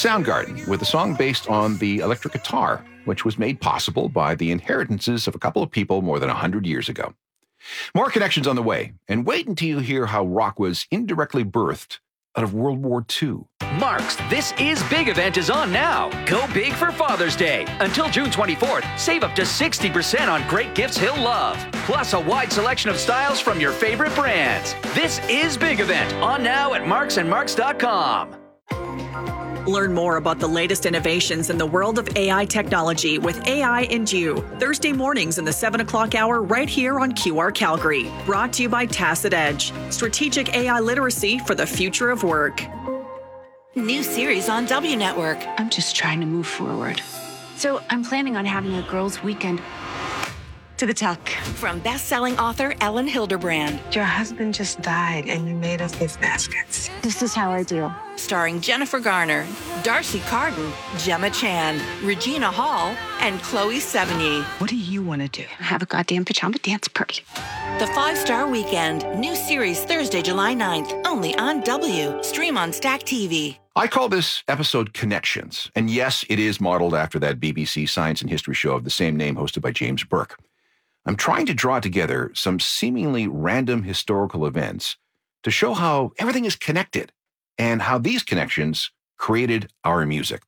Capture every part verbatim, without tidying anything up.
Soundgarden, with a song based on the electric guitar, which was made possible by the inheritances of a couple of people more than one hundred years ago. More connections on the way, and wait until you hear how rock was indirectly birthed out of World War Two. Mark's This Is Big event is on now. Go big for Father's Day. Until June twenty-fourth, save up to sixty percent on great gifts he'll love. Plus a wide selection of styles from your favorite brands. This Is Big event on now at marks and marks dot com. Learn more about the latest innovations in the world of A I technology with A I and You, Thursday mornings in the seven o'clock hour right here on Q R Calgary. Brought to you by Tacit Edge, strategic A I literacy for the future of work. New series on W Network. I'm just trying to move forward. So I'm planning on having a girls' weekend. To the tuck. From best-selling author Ellen Hilderbrand. Your husband just died and you made us gift baskets. This is how I do. Starring Jennifer Garner, Darcy Carden, Gemma Chan, Regina Hall, and Chloe Sevigny. What do you want to do? Have a goddamn pajama dance party. The Five-Star Weekend. New series Thursday, July ninth. Only on W. Stream on Stack T V. I call this episode Connections. And yes, it is modeled after that B B C science and history show of the same name hosted by James Burke. I'm trying to draw together some seemingly random historical events to show how everything is connected and how these connections created our music.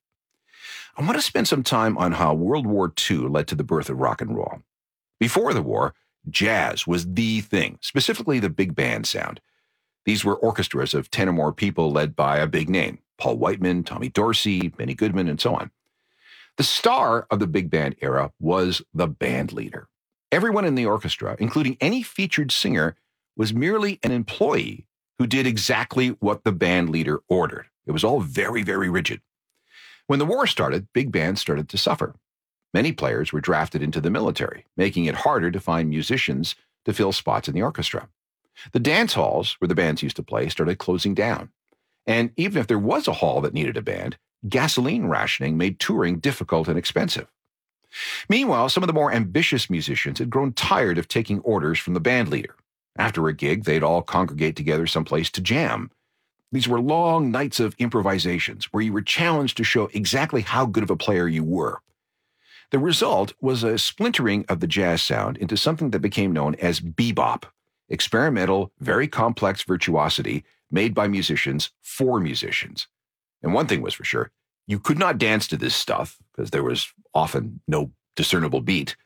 I want to spend some time on how World War Two led to the birth of rock and roll. Before the war, jazz was the thing, specifically the big band sound. These were orchestras of ten or more people led by a big name, Paul Whiteman, Tommy Dorsey, Benny Goodman, and so on. The star of the big band era was the band leader. Everyone in the orchestra, including any featured singer, was merely an employee who did exactly what the band leader ordered. It was all very, very rigid. When the war started, big bands started to suffer. Many players were drafted into the military, making it harder to find musicians to fill spots in the orchestra. The dance halls where the bands used to play started closing down. And even if there was a hall that needed a band, gasoline rationing made touring difficult and expensive. Meanwhile, some of the more ambitious musicians had grown tired of taking orders from the band leader. After a gig, they'd all congregate together someplace to jam. These were long nights of improvisations where you were challenged to show exactly how good of a player you were. The result was a splintering of the jazz sound into something that became known as bebop, experimental, very complex virtuosity made by musicians for musicians. And one thing was for sure, you could not dance to this stuff because there was often no discernible beat,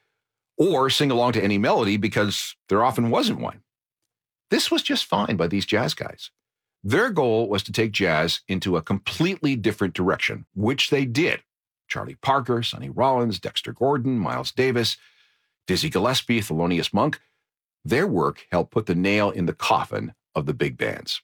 or sing along to any melody because there often wasn't one. This was just fine by these jazz guys. Their goal was to take jazz into a completely different direction, which they did. Charlie Parker, Sonny Rollins, Dexter Gordon, Miles Davis, Dizzy Gillespie, Thelonious Monk, their work helped put the nail in the coffin of the big bands.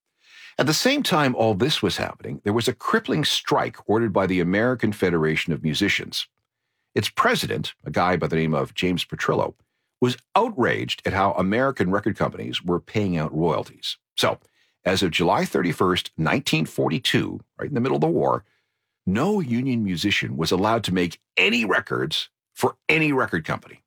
At the same time all this was happening, there was a crippling strike ordered by the American Federation of Musicians. Its president, a guy by the name of James Petrillo, was outraged at how American record companies were paying out royalties. So, as of July thirty-first, nineteen forty-two, right in the middle of the war, no union musician was allowed to make any records for any record company.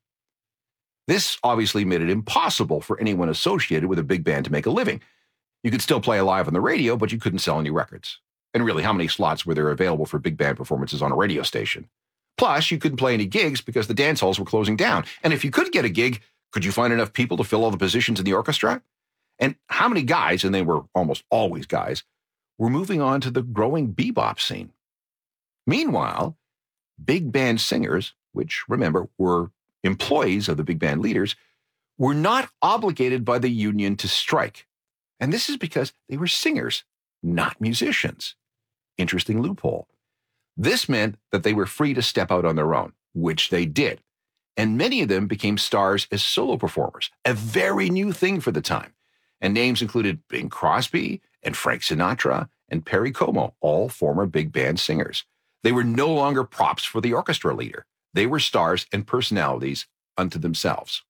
This obviously made it impossible for anyone associated with a big band to make a living. You could still play live on the radio, but you couldn't sell any records. And really, how many slots were there available for big band performances on a radio station? Plus, you couldn't play any gigs because the dance halls were closing down. And if you could get a gig, could you find enough people to fill all the positions in the orchestra? And how many guys, and they were almost always guys, were moving on to the growing bebop scene? Meanwhile, big band singers, which, remember, were employees of the big band leaders, were not obligated by the union to strike. And this is because they were singers, not musicians. Interesting loophole. This meant that they were free to step out on their own, which they did. And many of them became stars as solo performers, a very new thing for the time. And names included Bing Crosby and Frank Sinatra and Perry Como, all former big band singers. They were no longer props for the orchestra leader. They were stars and personalities unto themselves.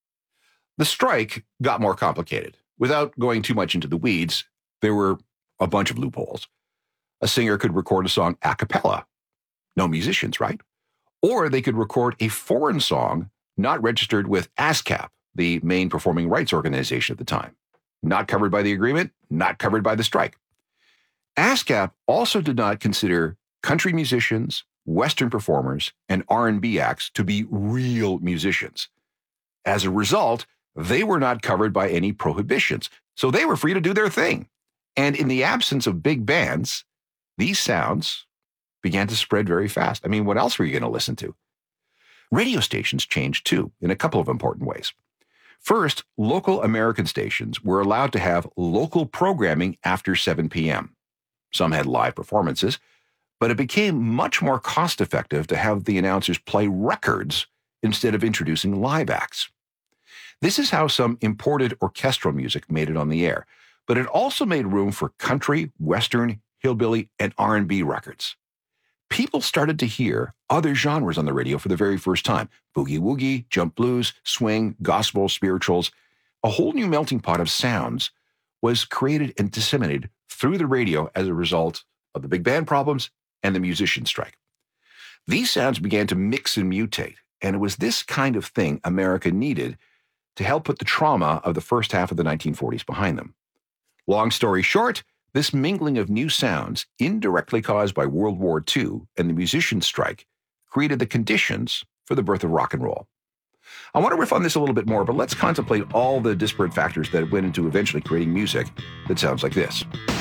The strike got more complicated. Without going too much into the weeds, there were a bunch of loopholes. A singer could record a song a cappella. No musicians, right? Or they could record a foreign song not registered with ASCAP, the main performing rights organization at the time. Not covered by the agreement, not covered by the strike. ASCAP also did not consider country musicians, Western performers, and R and B acts to be real musicians. As a result, they were not covered by any prohibitions, so they were free to do their thing. And in the absence of big bands, these sounds began to spread very fast. I mean, what else were you going to listen to? Radio stations changed too, in a couple of important ways. First, local American stations were allowed to have local programming after seven p.m. Some had live performances, but it became much more cost-effective to have the announcers play records instead of introducing live acts. This is how some imported orchestral music made it on the air, but it also made room for country, Western, hillbilly, and R and B records. People started to hear other genres on the radio for the very first time. Boogie-woogie, jump blues, swing, gospel, spirituals. A whole new melting pot of sounds was created and disseminated through the radio as a result of the big band problems and the musician strike. These sounds began to mix and mutate, and it was this kind of thing America needed to help put the trauma of the first half of the nineteen forties behind them. Long story short, this mingling of new sounds, indirectly caused by World War Two and the musician strike, created the conditions for the birth of rock and roll. I want to riff on this a little bit more, but let's contemplate all the disparate factors that went into eventually creating music that sounds like this.